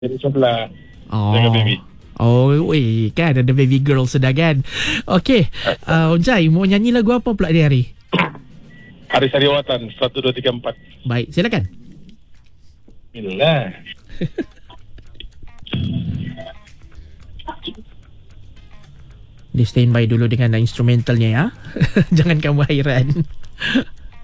Jadi sebelah Oh. jaga baby. Oh, kan ada baby girl sedang kan. Okey, Uncai mau nyanyi lagu apa pula dia hari? Hari Sariwatan 1, 2, 3, 4. Baik, silakan. Bismillah. Dia standby dulu dengan instrumentalnya ya. Jangan kamu hairan.